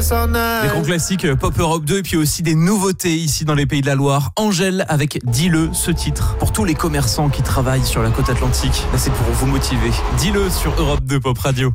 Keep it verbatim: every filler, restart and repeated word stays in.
Des grands classiques euh, Pop Europe deux et puis aussi des nouveautés ici dans les Pays de la Loire. Angèle avec Dis-le, ce titre pour tous les commerçants qui travaillent sur la côte atlantique. Là c'est pour vous motiver. Dis-le sur Europe deux Pop Radio.